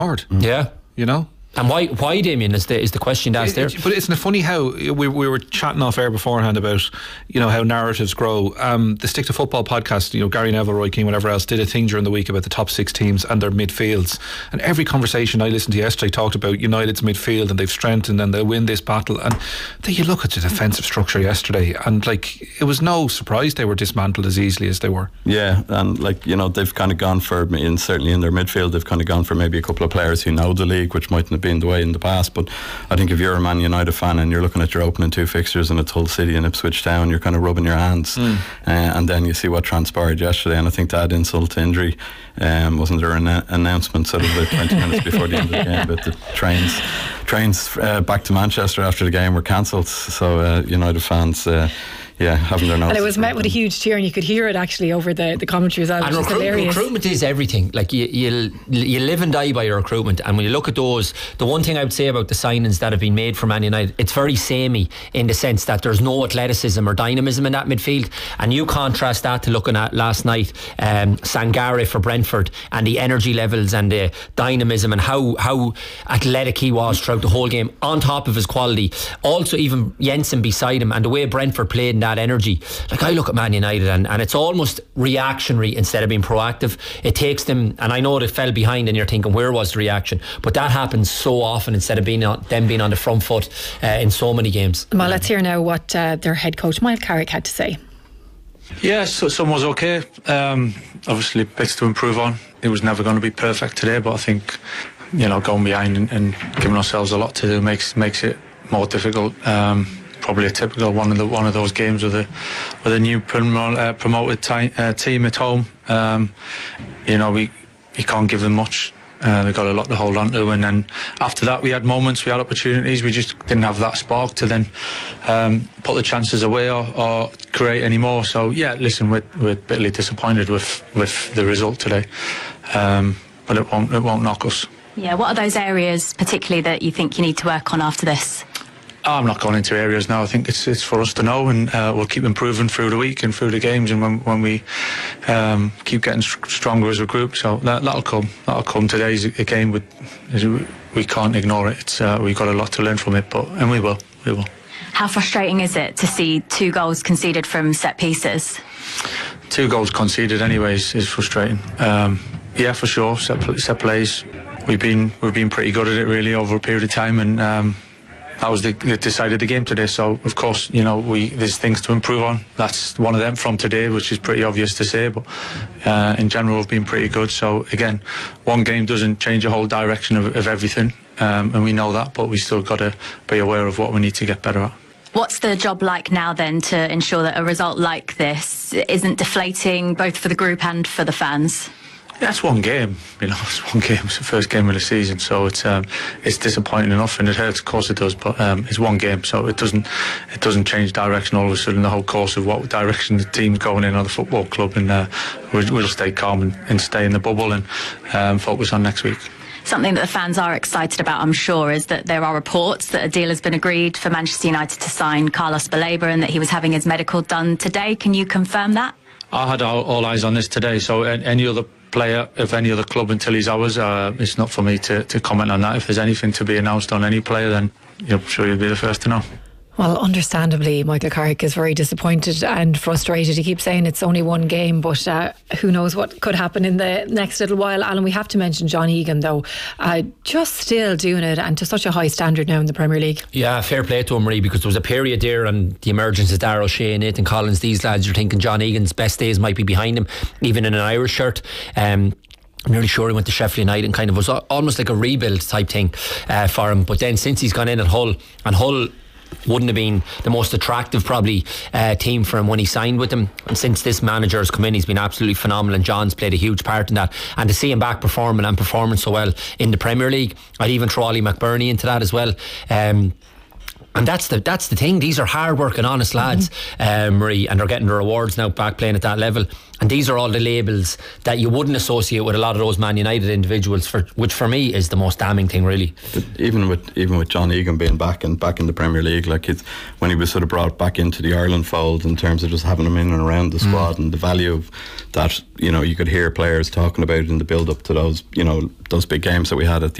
hard. Yeah. You know? And why, Damien, is the question asked there? But isn't it funny how we were chatting off air beforehand about, how narratives grow. The Stick to Football podcast, Gary Neville, Roy Keane, whatever else, did a thing during the week about the top 6 teams and their midfields. And every conversation I listened to yesterday talked about United's midfield and they've strengthened and they'll win this battle. And then you look at the defensive structure yesterday and it was no surprise they were dismantled as easily as they were. Yeah, and they've kind of gone for, certainly in their midfield, they've kind of gone for maybe a couple of players who know the league, which mightn't have been the way in the past. But I think if you're a Man United fan and you're looking at your opening 2 fixtures and it's Hull City and Ipswich Town, you're kind of rubbing your hands. And then you see what transpired yesterday, and I think to add insult to injury, wasn't there an announcement sort of about 20 minutes before the end of the game that the trains back to Manchester after the game were cancelled, so United fans having their notes. And it was met with a huge cheer, and you could hear it actually over the commentary as well, which is hilarious. Recruitment is everything. You live and die by your recruitment, and when you look at those, the one thing I would say about the signings that have been made for Man United, it's very samey in the sense that there's no athleticism or dynamism in that midfield, and you contrast that to looking at last night Sangare for Brentford and the energy levels and the dynamism and how athletic he was throughout the whole game, on top of his quality. Also even Jensen beside him, and the way Brentford played in that energy. I look at Man United and it's almost reactionary instead of being proactive. It takes them, and I know they fell behind and you're thinking, where was the reaction? But that happens so often instead of them being on the front foot in so many games. Well, let's hear now what their head coach Michael Carrick had to say. Yeah, so some was okay. Obviously bits to improve on. It was never going to be perfect today, but I think going behind and giving ourselves a lot to do makes it more difficult. Probably a typical one of those games with a new promoted team at home. We can't give them much. They've got a lot to hold on to, and then after that we had moments, we had opportunities, we just didn't have that spark to then put the chances away or create any more. So yeah, listen, we're bitterly disappointed with the result today, but it won't knock us. Yeah, what are those areas particularly that you think you need to work on after this? I'm not going into areas now. I think it's for us to know, and we'll keep improving through the week and through the games, and when we keep getting stronger as a group. So that'll come. Today's a game we can't ignore it. It's we've got a lot to learn from it, and we will. How frustrating is it to see 2 goals conceded from set pieces? 2 goals conceded anyways is frustrating. Yeah, for sure. Set plays. We've been pretty good at it really over a period of time, and that was that decided the game today. So of course, there's things to improve on. That's one of them from today, which is pretty obvious to say, but in general we've been pretty good. So again, one game doesn't change the whole direction of everything, and we know that, but we still got to be aware of what we need to get better at. What's the job like now then to ensure that a result like this isn't deflating both for the group and for the fans? Yeah, it's one game, it's one game. It's the first game of the season, so it's disappointing enough, and it hurts, of course it does, but it's one game, so it doesn't change direction all of a sudden, the whole course of what direction the team's going in, or the football club, and we'll stay calm and stay in the bubble and focus on next week. Something that the fans are excited about, I'm sure, is that there are reports that a deal has been agreed for Manchester United to sign Carlos Baleba and that he was having his medical done today. Can you confirm that? I had all eyes on this today, so any other player of any other club until he's ours, it's not for me to comment on that. If there's anything to be announced on any player, then I'm sure you'll be the first to know. Well, understandably, Michael Carrick is very disappointed and frustrated. He keeps saying it's only one game, but who knows what could happen in the next little while. Alan, we have to mention John Egan, though, just still doing it, and to such a high standard now in the Premier League. Yeah, fair play to him, Marie, because there was a period there and the emergence of Darragh O'Shea, Nathan Collins, these lads, you're thinking John Egan's best days might be behind him, even in an Irish shirt. I'm nearly sure he went to Sheffield United and kind of was almost like a rebuild type thing for him. But then since he's gone in at Hull, and Hull wouldn't have been the most attractive probably team for him when he signed with them, and since this manager has come in, he's been absolutely phenomenal, and John's played a huge part in that, and to see him back performing so well in the Premier League, I'd even throw Ollie McBurney into that as well. And that's the thing. These are hard working, honest lads, Marie, and they're getting the rewards now back playing at that level. And these are all the labels that you wouldn't associate with a lot of those Man United individuals, which for me is the most damning thing, really. But even with John Egan being back in the Premier League, like when he was sort of brought back into the Ireland fold in terms of just having him in and around the squad, and the value of that, you could hear players talking about in the build up to those big games that we had at the